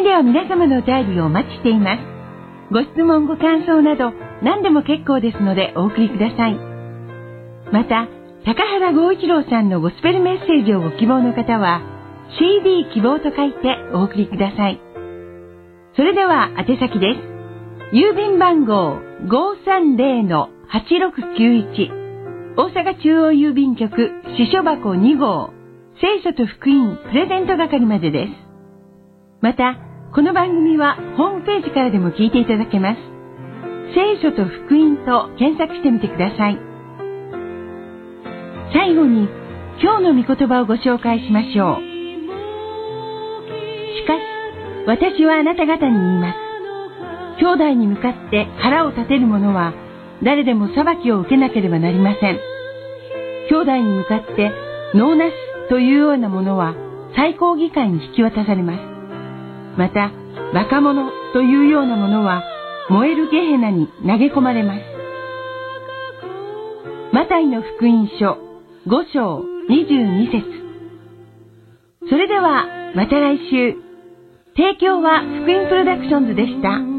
では皆様のお便りをお待ちしています。ご質問ご感想など何でも結構ですのでお送りください。また、高原剛一郎さんのゴスペルメッセージをご希望の方は CD 希望と書いてお送りください。それでは宛先です。郵便番号 530-8691 大阪中央郵便局支所箱2号聖書と福音プレゼント係までです。また、この番組はホームページからでも聞いていただけます。聖書と福音と検索してみてください。最後に今日の御言葉をご紹介しましょう。しかし、私はあなた方に言います。兄弟に向かって腹を立てる者は誰でも裁きを受けなければなりません。兄弟に向かってノーなしというようなものは最高議会に引き渡されます。また、バカ者というようなものは燃えるゲヘナに投げ込まれます。マタイの福音書5章22節。それではまた来週。提供は福音プロダクションズでした。